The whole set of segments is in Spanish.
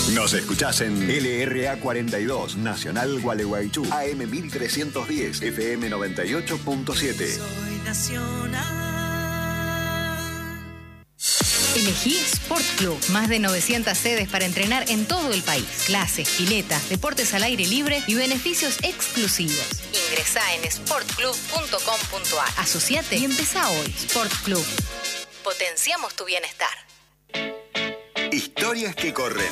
Nos escuchás en LRA 42, Nacional Gualeguaychú, AM 1310, FM 98.7. Soy nacional. Elegí Sport Club. Más de 900 sedes para entrenar en todo el país. Clases, piletas, deportes al aire libre y beneficios exclusivos. Ingresá en sportclub.com.ar. Asociate y empezá hoy. Sport Club. Potenciamos tu bienestar. Historias que corren.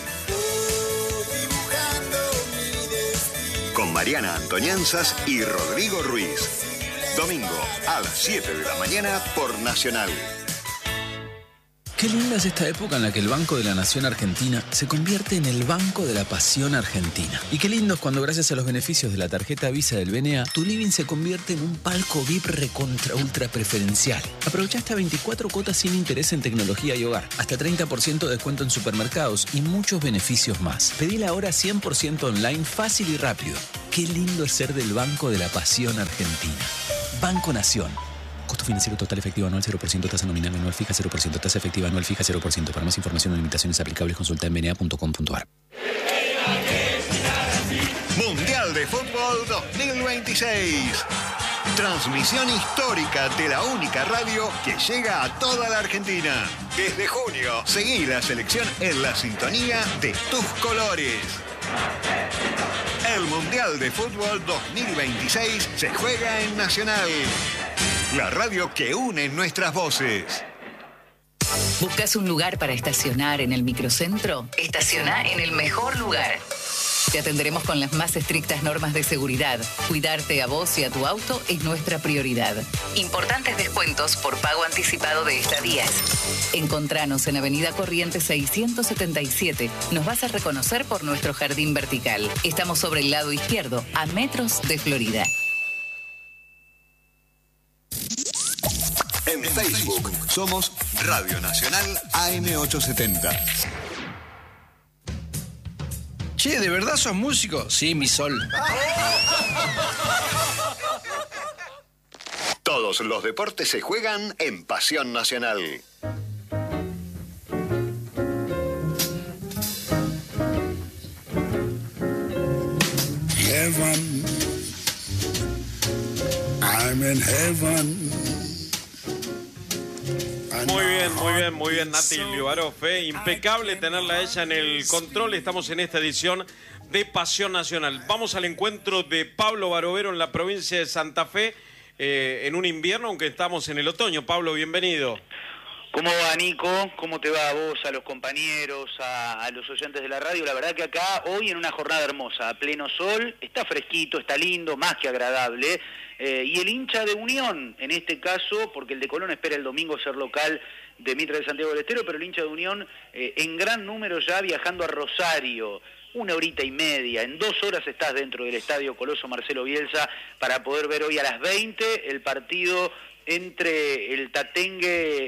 Con Mariana Antonianzas y Rodrigo Ruiz. Domingo a las 7 de la mañana por Nacional. Qué linda es esta época en la que el Banco de la Nación Argentina se convierte en el Banco de la Pasión Argentina. Y qué lindo es cuando, gracias a los beneficios de la tarjeta Visa del BNA, tu living se convierte en un palco VIP recontra ultra preferencial. Aprovecha hasta 24 cuotas sin interés en tecnología y hogar, hasta 30% de descuento en supermercados y muchos beneficios más. Pedila ahora 100% online, fácil y rápido. Qué lindo es ser del Banco de la Pasión Argentina. Banco Nación. Costo financiero total efectivo anual 0%, tasa nominal anual fija 0%, tasa efectiva anual fija 0%. Para más información o limitaciones aplicables consulta en bna.com.ar. Mundial de Fútbol 2026. Transmisión histórica de la única radio que llega a toda la Argentina. Desde junio, seguí la selección en la sintonía de tus colores. El Mundial de Fútbol 2026 se juega en Nacional. La radio que une nuestras voces. ¿Buscas un lugar para estacionar en el microcentro? Estaciona en el mejor lugar. Te atenderemos con las más estrictas normas de seguridad. Cuidarte a vos y a tu auto es nuestra prioridad. Importantes descuentos por pago anticipado de estadías. Encontranos en Avenida Corrientes 677. Nos vas a reconocer por nuestro jardín vertical. Estamos sobre el lado izquierdo, a metros de Florida. En Facebook somos Radio Nacional AM870. Che, ¿de verdad sos músico? Sí, mi sol. Todos los deportes se juegan en Pasión Nacional. Heaven, I'm in heaven. Muy bien, Nati Liubarov. Impecable tenerla a ella en el control. Estamos en esta edición de Pasión Nacional. Vamos al encuentro de Pablo Barovero en la provincia de Santa Fe, en un invierno, aunque estamos en el otoño. Pablo, bienvenido. ¿Cómo va, Nico? ¿Cómo te va a vos, a los compañeros, a los oyentes de la radio? La verdad que acá, hoy en una jornada hermosa, a pleno sol, está fresquito, está lindo, más que agradable. Y el hincha de Unión, en este caso, porque el de Colón espera el domingo ser local de Mitra de Santiago del Estero, pero el hincha de Unión en gran número ya viajando a Rosario. 1 horita y media, en 2 horas estás dentro del Estadio Coloso Marcelo Bielsa para poder ver hoy a las 20 el partido entre el Tatengue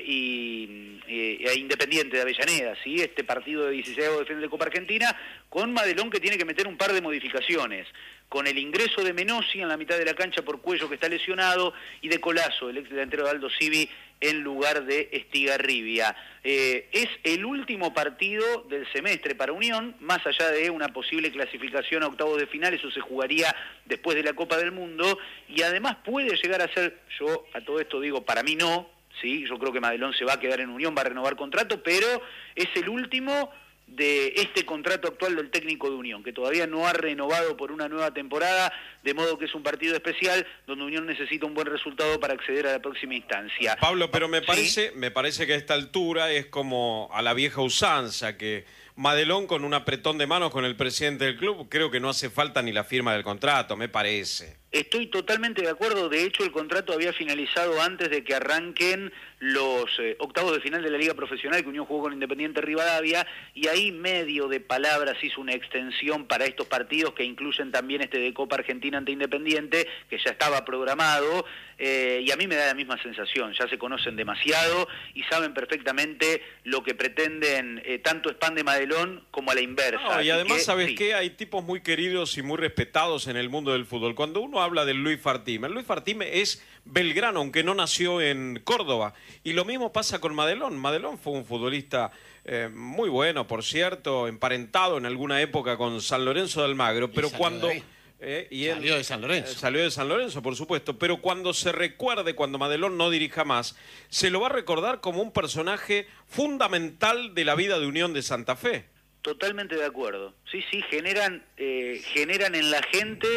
e Independiente de Avellaneda, ¿sí? Este partido de 16avos de final de Copa Argentina, con Madelón que tiene que meter un par de modificaciones, con el ingreso de Menossi en la mitad de la cancha por Cuello, que está lesionado, y de Colazo, el ex delantero de Aldo Civi, en lugar de Estigarribia. Es el último partido del semestre para Unión, más allá de una posible clasificación a octavos de final, eso se jugaría después de la Copa del Mundo, y además puede llegar a ser, yo a todo esto digo, para mí no, ¿sí? Yo creo que Madelón se va a quedar en Unión, va a renovar contrato, pero es el último de este contrato actual del técnico de Unión, que todavía no ha renovado por una nueva temporada, de modo que es un partido especial donde Unión necesita un buen resultado para acceder a la próxima instancia. Pablo, pero me ¿Sí? parece que a esta altura es como a la vieja usanza, que Madelón con un apretón de manos con el presidente del club, creo que no hace falta ni la firma del contrato, me parece. Estoy totalmente de acuerdo, de hecho el contrato había finalizado antes de que arranquen los octavos de final de la Liga Profesional, que Unión jugó con Independiente Rivadavia, y ahí medio de palabras hizo una extensión para estos partidos que incluyen también este de Copa Argentina ante Independiente, que ya estaba programado, y a mí me da la misma sensación, ya se conocen demasiado y saben perfectamente lo que pretenden tanto Spam de Madelón como a la inversa. No, y además, ¿sabes sí. qué? Hay tipos muy queridos y muy respetados en el mundo del fútbol. Cuando uno habla del Luis Fartime, el Luis Fartime es belgrano, aunque no nació en Córdoba. Y lo mismo pasa con Madelón. Madelón fue un futbolista muy bueno, por cierto, emparentado en alguna época con San Lorenzo de Almagro, pero cuando... salió de San Lorenzo. Salió de San Lorenzo, por supuesto, pero cuando se recuerde, cuando Madelón no dirija más, se lo va a recordar como un personaje fundamental de la vida de Unión de Santa Fe. Totalmente de acuerdo. Sí, generan en la gente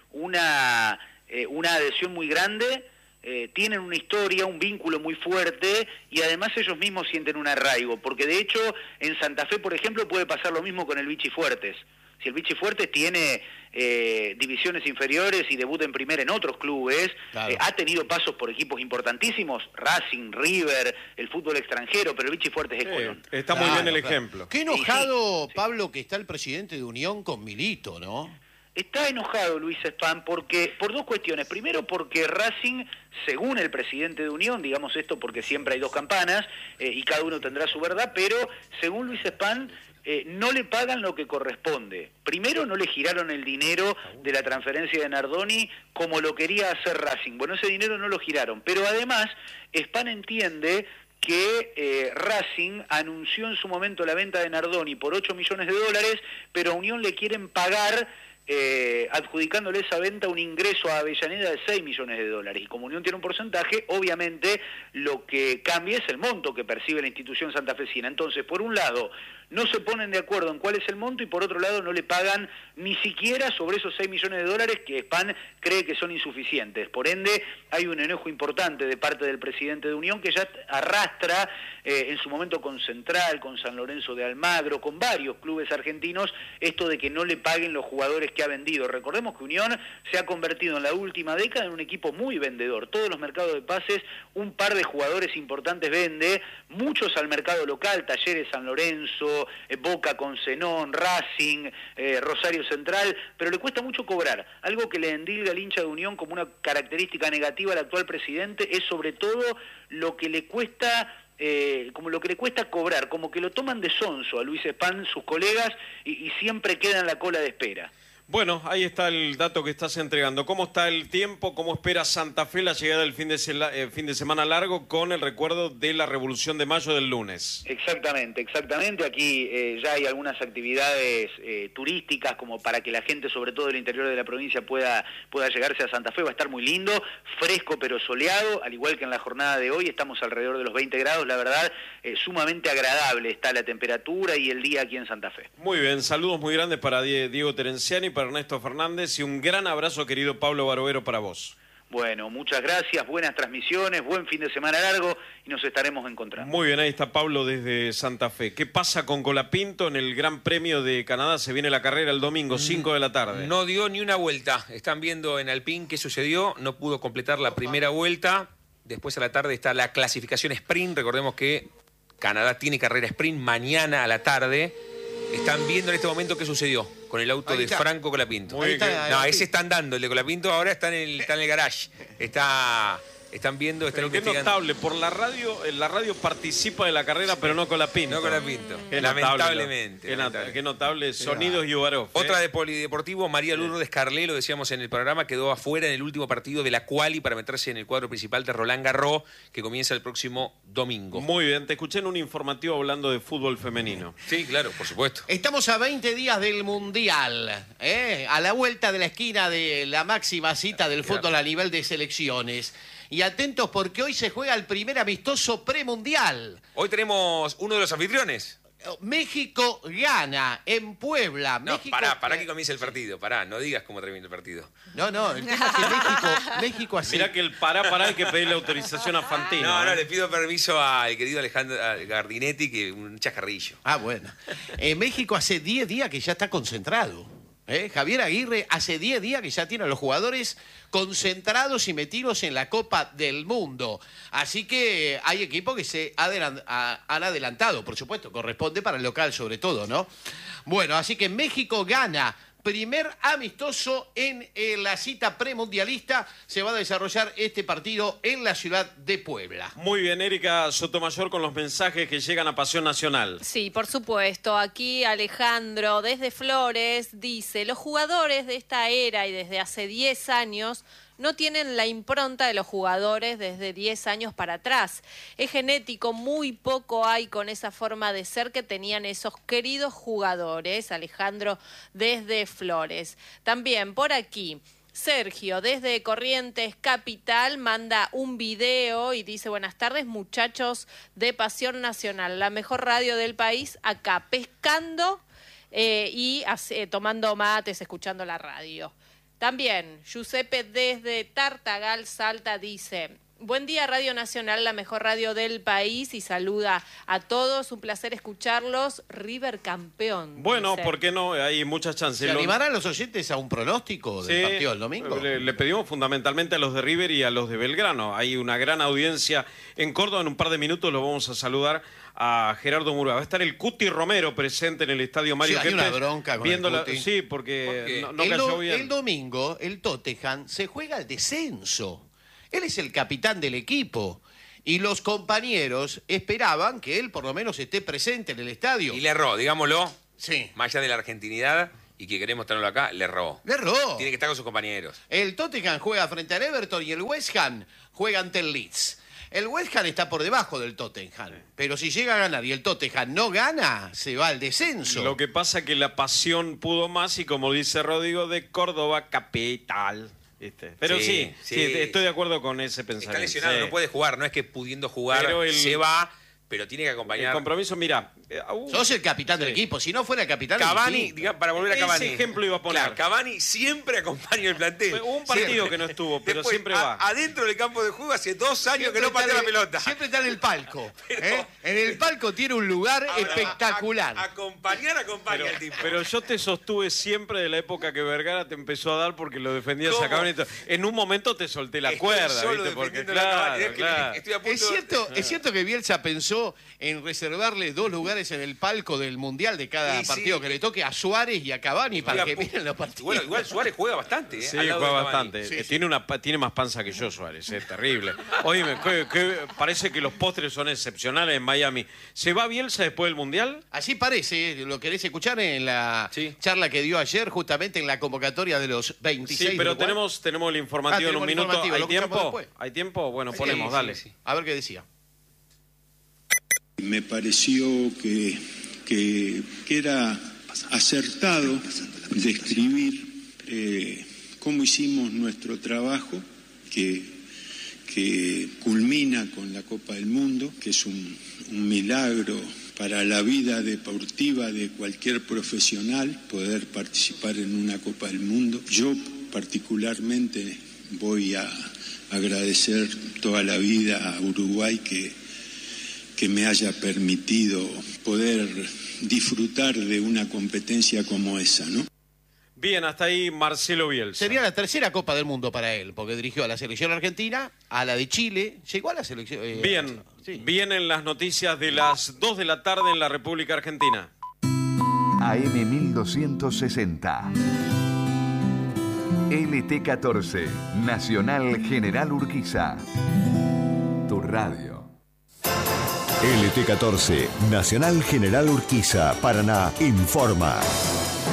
una adhesión muy grande, tienen una historia, un vínculo muy fuerte y además ellos mismos sienten un arraigo, porque de hecho en Santa Fe, por ejemplo, puede pasar lo mismo con el Vichy Fuertes. Si el Vichy Fuertes tiene divisiones inferiores y debuta en primera en otros clubes, claro. Ha tenido pasos por equipos importantísimos, Racing, River, el fútbol extranjero, pero el Vichy Fuertes es Colón. Está muy bien el ejemplo. Qué enojado, Pablo, que está el presidente de Unión con Milito, ¿no? Está enojado Luis Spam por dos cuestiones. Primero porque Racing, según el presidente de Unión, digamos esto porque siempre hay dos campanas y cada uno tendrá su verdad, pero según Luis Spam no le pagan lo que corresponde. Primero no le giraron el dinero de la transferencia de Nardoni como lo quería hacer Racing. Bueno, ese dinero no lo giraron, pero además Spam entiende que Racing anunció en su momento la venta de Nardoni por $8 millones, pero a Unión le quieren pagar adjudicándole esa venta un ingreso a Avellaneda de $6 millones. Y como Unión tiene un porcentaje, obviamente lo que cambia es el monto que percibe la institución santafesina. Entonces, por un lado, no se ponen de acuerdo en cuál es el monto y por otro lado no le pagan ni siquiera sobre esos $6 millones que Spam cree que son insuficientes. Por ende, hay un enojo importante de parte del presidente de Unión que ya arrastra en su momento con Central, con San Lorenzo de Almagro, con varios clubes argentinos, esto de que no le paguen los jugadores que ha vendido. Recordemos que Unión se ha convertido en la última década en un equipo muy vendedor. Todos los mercados de pases, un par de jugadores importantes vende, muchos al mercado local, Talleres San Lorenzo, Boca con Zenón, Racing, Rosario Central, pero le cuesta mucho cobrar. Algo que le endilga al hincha de Unión como una característica negativa al actual presidente es sobre todo lo que le cuesta cobrar, como que lo toman de sonso a Luis Spam sus colegas y siempre queda en la cola de espera. Bueno, ahí está el dato que estás entregando. ¿Cómo está el tiempo? ¿Cómo espera Santa Fe la llegada del fin de semana largo con el recuerdo de la Revolución de Mayo del lunes? Exactamente. Aquí ya hay algunas actividades turísticas como para que la gente, sobre todo del interior de la provincia, pueda llegarse a Santa Fe. Va a estar muy lindo, fresco pero soleado, al igual que en la jornada de hoy. Estamos alrededor de los 20 grados, la verdad, sumamente agradable está la temperatura y el día aquí en Santa Fe. Muy bien, saludos muy grandes para Diego Terenciani, para Ernesto Fernández y un gran abrazo, querido Pablo Barovero, para vos. Bueno, muchas gracias, buenas transmisiones, buen fin de semana largo y nos estaremos encontrando. Muy bien, ahí está Pablo desde Santa Fe. ¿Qué pasa con Colapinto en el Gran Premio de Canadá? Se viene la carrera el domingo, 5 de la tarde. No dio ni una vuelta. Están viendo en Alpine qué sucedió. No pudo completar la primera vuelta. Después a la tarde está la clasificación sprint. Recordemos que Canadá tiene carrera sprint mañana a la tarde. Están viendo en este momento qué sucedió con el auto de Franco Colapinto. No, ese está andando, el de Colapinto ahora está en el garage. Están viendo, están investigando. Qué notable, por la radio participa de la carrera, pero no Colapinto. No Colapinto, lamentablemente. Qué notable, Sonidos y Ubarov. Otra de Polideportivo, María Lourdes Carlé, lo decíamos en el programa, quedó afuera en el último partido de la quali para meterse en el cuadro principal de Roland Garros, que comienza el próximo domingo. Muy bien, te escuché en un informativo hablando de fútbol femenino. Sí, claro, por supuesto. Estamos a 20 días del Mundial, a la vuelta de la esquina de la máxima cita del fútbol a nivel de selecciones. Y atentos porque hoy se juega el primer amistoso premundial. Hoy tenemos uno de los anfitriones. México gana en Puebla. No, México... pará que comience el partido. Pará, no digas cómo termina el partido. No, el tema es que México así. Mirá que el pará hay que pedirle autorización a Fantino. No, le pido permiso al querido Alejandro Gardinetti, que un chascarrillo. Ah, bueno. México hace 10 días que ya está concentrado. Javier Aguirre hace 10 días que ya tiene a los jugadores concentrados y metidos en la Copa del Mundo. Así que hay equipos que se han adelantado, por supuesto, corresponde para el local sobre todo, ¿no? Bueno, así que México gana. Primer amistoso en la cita premundialista. Se va a desarrollar este partido en la ciudad de Puebla. Muy bien, Erika Sotomayor, con los mensajes que llegan a Pasión Nacional. Sí, por supuesto. Aquí Alejandro, desde Flores, dice: los jugadores de esta era y desde hace 10 años no tienen la impronta de los jugadores desde 10 años para atrás. Es genético, muy poco hay con esa forma de ser que tenían esos queridos jugadores. Alejandro desde Flores. También por aquí Sergio, desde Corrientes Capital, manda un video y dice: buenas tardes, muchachos de Pasión Nacional, la mejor radio del país, acá pescando y tomando mates, escuchando la radio. También Giuseppe desde Tartagal, Salta, dice: buen día, Radio Nacional, la mejor radio del país, y saluda a todos. Un placer escucharlos. River campeón. Bueno, dice. ¿por qué no? Hay muchas chances. ¿Se animarán los oyentes a un pronóstico del partido del domingo? Le pedimos fundamentalmente a los de River y a los de Belgrano. Hay una gran audiencia en Córdoba. En un par de minutos lo vamos a saludar a Gerardo Murúa. Va a estar el Cuti Romero presente en el Estadio Mario Hay Kempes. una bronca con el Cuti. Sí, porque no cayó bien. El domingo, el Tottenham se juega el descenso. Él es el capitán del equipo y los compañeros esperaban que él por lo menos esté presente en el estadio. Y le erró, digámoslo. Sí. Más allá de la argentinidad y que queremos tenerlo acá, le erró. Le erró. Tiene que estar con sus compañeros. El Tottenham juega frente al Everton y el West Ham juega ante el Leeds. El West Ham está por debajo del Tottenham, pero si llega a ganar y el Tottenham no gana, se va al descenso. Lo que pasa es que la pasión pudo más y, como dice Rodrigo, de Córdoba capital. Pero sí, estoy de acuerdo con ese pensamiento. Está lesionado, no puede jugar, no es que pudiendo jugar Pero se va, pero tiene que acompañar. El compromiso, mira. Sos el capitán del equipo, si no fuera el capitán Cavani, para volver a Cavani. Ese ejemplo iba a poner. Claro, Cavani siempre acompaña el plantel. Hubo un partido siempre que no estuvo, pero después, siempre va. Adentro del campo de juego hace 2 años que no patea la pelota. Siempre está en el palco. En el palco tiene un lugar espectacular. Acompaña al tipo. Pero yo te sostuve siempre de la época que Vergara te empezó a dar porque lo defendías a Cavani. En un momento te solté la cuerda, ¿viste? Porque claro. Es cierto que Bielsa pensó en reservarle 2 lugares en el palco del Mundial de cada partido que le toque a Suárez y a Cavani para que miren los partidos. Bueno, igual Suárez juega bastante. Sí, juega bastante. Tiene más panza que yo, Suárez. Es terrible. Óyeme, parece que los postres son excepcionales en Miami. ¿Se va Bielsa después del Mundial? Así parece. ¿Lo querés escuchar en la charla que dio ayer, justamente en la convocatoria de los 26? Sí, pero tenemos el informativo en un minuto. ¿Hay tiempo? ¿Hay tiempo? Bueno, ponemos, dale. A ver qué decía. Me pareció que era acertado describir cómo hicimos nuestro trabajo, que culmina con la Copa del Mundo, que es un milagro para la vida deportiva de cualquier profesional poder participar en una Copa del Mundo. Yo particularmente voy a agradecer toda la vida a Uruguay que me haya permitido poder disfrutar de una competencia como esa, ¿no? Bien, hasta ahí Marcelo Bielsa. Sería la tercera Copa del Mundo para él, porque dirigió a la selección argentina, a la de Chile, llegó a la selección... Bien, vienen las noticias de las 2 de la tarde en la República Argentina. AM 1260. LT14, Nacional General Urquiza. Tu radio. LT14, Nacional General Urquiza, Paraná, informa.